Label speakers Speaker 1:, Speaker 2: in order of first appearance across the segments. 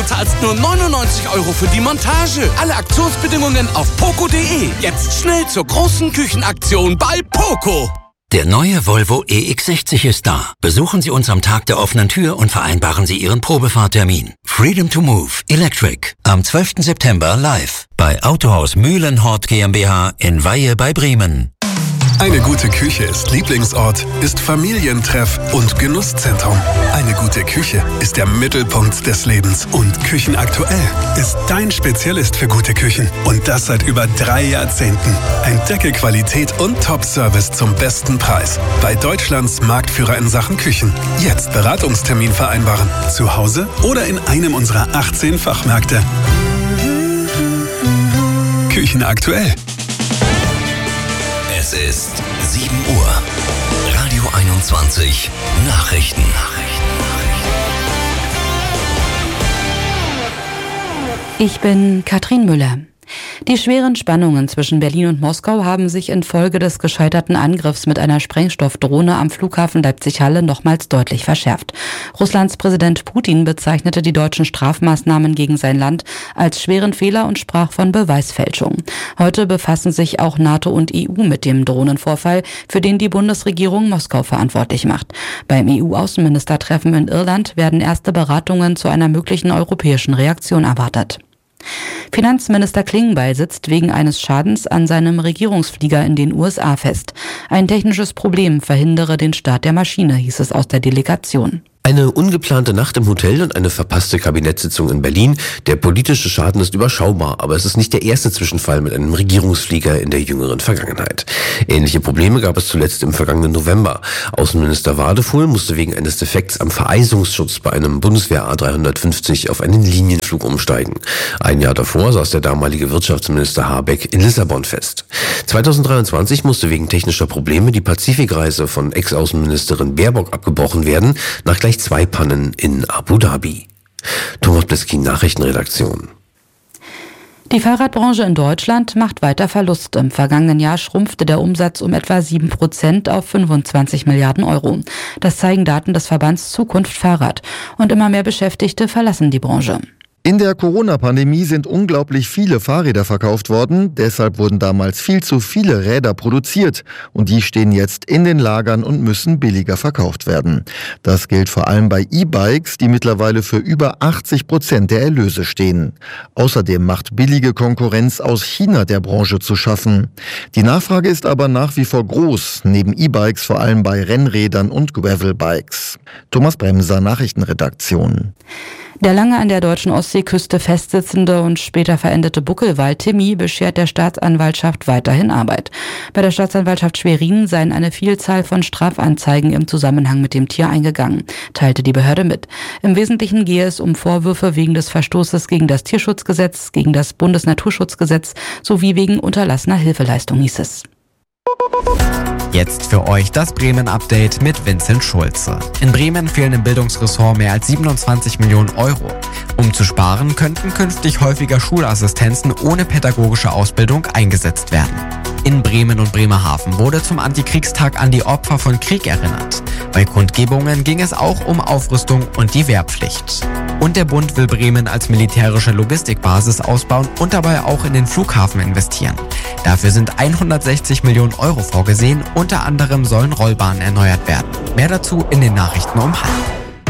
Speaker 1: zahlst nur 99 € für die Montage. Alle Aktionsbedingungen auf poco.de. Jetzt schnell zur großen Küchenaktion bei Poco.
Speaker 2: Der neue Volvo EX60 ist da. Besuchen Sie uns am Tag der offenen Tür und vereinbaren Sie Ihren Probefahrtermin. Freedom to Move Electric. Am 12. September live bei Autohaus Mühlenhort GmbH in Weihe bei Bremen.
Speaker 3: Eine gute Küche ist Lieblingsort, ist Familientreff und Genusszentrum. Eine gute Küche ist der Mittelpunkt des Lebens. Und Küchenaktuell ist dein Spezialist für gute Küchen. Und das seit über 3 Jahrzehnten. Entdecke Qualität und Top-Service zum besten Preis. Bei Deutschlands Marktführer in Sachen Küchen. Jetzt Beratungstermin vereinbaren. Zu Hause oder in einem unserer 18 Fachmärkte. Küchenaktuell.
Speaker 2: Es ist 7 Uhr. Radio 21 Nachrichten.
Speaker 4: Ich bin Katrin Müller. Die schweren Spannungen zwischen Berlin und Moskau haben sich infolge des gescheiterten Angriffs mit einer Sprengstoffdrohne am Flughafen Leipzig-Halle nochmals deutlich verschärft. Russlands Präsident Putin bezeichnete die deutschen Strafmaßnahmen gegen sein Land als schweren Fehler und sprach von Beweisfälschung. Heute befassen sich auch NATO und EU mit dem Drohnenvorfall, für den die Bundesregierung Moskau verantwortlich macht. Beim EU-Außenministertreffen in Irland werden erste Beratungen zu einer möglichen europäischen Reaktion erwartet. Finanzminister Klingbeil sitzt wegen eines Schadens an seinem Regierungsflieger in den USA fest. Ein technisches Problem verhindere den Start der Maschine, hieß es aus der Delegation.
Speaker 5: Eine ungeplante Nacht im Hotel und eine verpasste Kabinettssitzung in Berlin. Der politische Schaden ist überschaubar, aber es ist nicht der erste Zwischenfall mit einem Regierungsflieger in der jüngeren Vergangenheit. Ähnliche Probleme gab es zuletzt im vergangenen November. Außenminister Wadefuhl musste wegen eines Defekts am Vereisungsschutz bei einem Bundeswehr A350 auf einen Linienflug umsteigen. Ein Jahr davor saß der damalige Wirtschaftsminister Habeck in Lissabon fest. 2023 musste wegen technischer Probleme die Pazifikreise von Ex-Außenministerin Baerbock abgebrochen werden, nach gleich 2 Pannen in Abu Dhabi. Thomas Bliskin, Nachrichtenredaktion.
Speaker 4: Die Fahrradbranche in Deutschland macht weiter Verluste. Im vergangenen Jahr schrumpfte der Umsatz um etwa 7% auf 25 Milliarden Euro. Das zeigen Daten des Verbands Zukunft Fahrrad. Und immer mehr Beschäftigte verlassen die Branche.
Speaker 6: In der Corona-Pandemie sind unglaublich viele Fahrräder verkauft worden. Deshalb wurden damals viel zu viele Räder produziert. Und die stehen jetzt in den Lagern und müssen billiger verkauft werden. Das gilt vor allem bei E-Bikes, die mittlerweile für über 80% der Erlöse stehen. Außerdem macht billige Konkurrenz aus China der Branche zu schaffen. Die Nachfrage ist aber nach wie vor groß, neben E-Bikes vor allem bei Rennrädern und Gravelbikes. Thomas Bremser, Nachrichtenredaktion.
Speaker 4: Der lange an der deutschen Ostseeküste festsitzende und später verendete Buckelwal Timmy beschert der Staatsanwaltschaft weiterhin Arbeit. Bei der Staatsanwaltschaft Schwerin seien eine Vielzahl von Strafanzeigen im Zusammenhang mit dem Tier eingegangen, teilte die Behörde mit. Im Wesentlichen gehe es um Vorwürfe wegen des Verstoßes gegen das Tierschutzgesetz, gegen das Bundesnaturschutzgesetz sowie wegen unterlassener Hilfeleistung, hieß es.
Speaker 7: Jetzt für euch das Bremen-Update mit Vincent Schulze. In Bremen fehlen im Bildungsressort mehr als 27 Millionen Euro. Um zu sparen, könnten künftig häufiger Schulassistenzen ohne pädagogische Ausbildung eingesetzt werden. In Bremen und Bremerhaven wurde zum Antikriegstag an die Opfer von Krieg erinnert. Bei Kundgebungen ging es auch um Aufrüstung und die Wehrpflicht. Und der Bund will Bremen als militärische Logistikbasis ausbauen und dabei auch in den Flughafen investieren. Dafür sind 160 Millionen Euro vorgesehen, unter anderem sollen Rollbahnen erneuert werden. Mehr dazu in den Nachrichten um 12:30.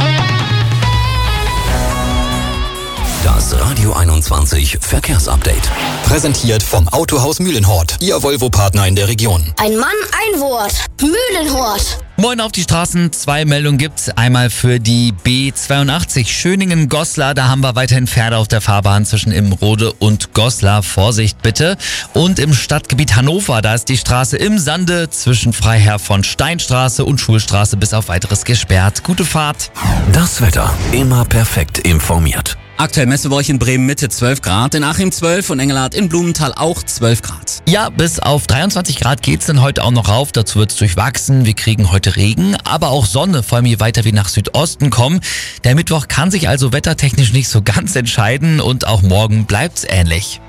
Speaker 2: Das Radio 21 Verkehrsupdate.
Speaker 8: Präsentiert vom Autohaus Mühlenhort, Ihr Volvo-Partner in der Region.
Speaker 9: Ein Mann, ein Wort. Mühlenhort.
Speaker 10: Moin auf die Straßen. 2 Meldungen gibt's. Einmal für die B82 Schöningen-Goslar. Da haben wir weiterhin Pferde auf der Fahrbahn zwischen Imrode und Goslar. Vorsicht bitte. Und im Stadtgebiet Hannover, da ist die Straße im Sande zwischen Freiherr von Steinstraße und Schulstraße bis auf weiteres gesperrt. Gute Fahrt.
Speaker 2: Das Wetter immer perfekt informiert.
Speaker 11: Aktuell messen wir euch in Bremen Mitte 12 Grad, in Achim 12 und Engelhardt in Blumenthal auch 12 Grad.
Speaker 10: Ja, bis auf 23 Grad geht's dann heute auch noch rauf. Dazu wird's durchwachsen. Wir kriegen heute Regen, aber auch Sonne, vor allem je weiter wir nach Südosten kommen. Der Mittwoch kann sich also wettertechnisch nicht so ganz entscheiden und auch morgen bleibt's ähnlich.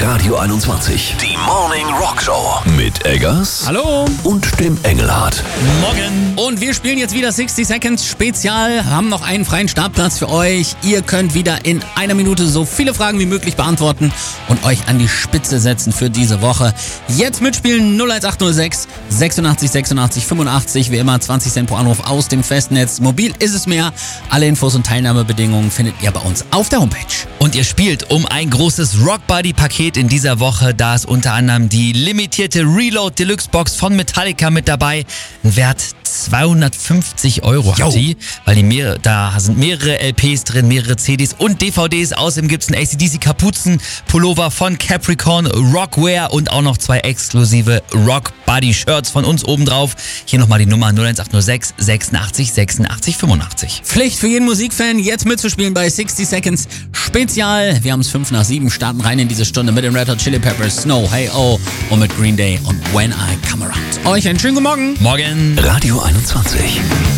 Speaker 12: Radio 21. Die Morning Rock Show. Mit Eggers.
Speaker 11: Hallo.
Speaker 12: Und dem Engelhardt.
Speaker 11: Morgen. Und wir spielen jetzt wieder 60 Seconds Spezial. Haben noch einen freien Startplatz für euch. Ihr könnt wieder in einer Minute so viele Fragen wie möglich beantworten und euch an die Spitze setzen für diese Woche. Jetzt mitspielen 01806 86 86 85. Wie immer 20 Cent pro Anruf aus dem Festnetz. Mobil ist es mehr. Alle Infos und Teilnahmebedingungen findet ihr bei uns auf der Homepage.
Speaker 10: Und ihr spielt um ein großes Rock Buddy Paket in dieser Woche. Da ist unter anderem die limitierte Reload Deluxe Box von Metallica mit dabei. Ein Wert 250 € hat die, weil da sind mehrere LPs drin, mehrere CDs und DVDs. Außerdem gibt es einen AC/DC Kapuzen Pullover von Capricorn Rockwear und auch noch 2 exklusive Rock Buddy Shirts von uns obendrauf. Hier nochmal die Nummer 01806 86 86 85.
Speaker 11: Pflicht für jeden Musikfan, jetzt mitzuspielen bei 60 Seconds Spezial. Wir haben es 5 nach 7, starten rein in diese Stunde mit den Red Hot Chili Peppers, Snow, Hey Oh und mit Green Day und When I Come Around. Euch einen schönen guten Morgen.
Speaker 10: Morgen.
Speaker 12: Radio 21.